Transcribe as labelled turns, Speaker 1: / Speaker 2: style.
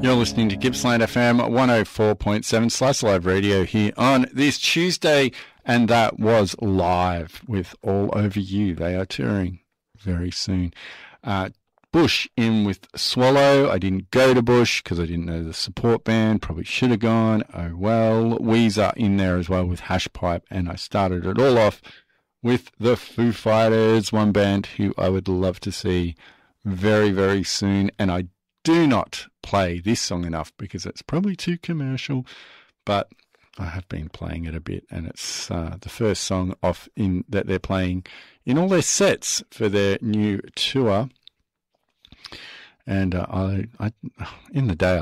Speaker 1: You're listening to Gippsland FM 104.7 Slice Live Radio here on this Tuesday, and that was live with All Over You. They are touring very soon. Bush in with Swallow. I didn't go to Bush because I didn't know the support band. Probably should have gone. Oh well. Weezer in there as well with Hashpipe, and I started it all off with the Foo Fighters, one band who I would love to see very, very soon. And I do not play this song enough because it's probably too commercial, but I have been playing it a bit, and it's the first song off that they're playing in all their sets for their new tour. And in the day,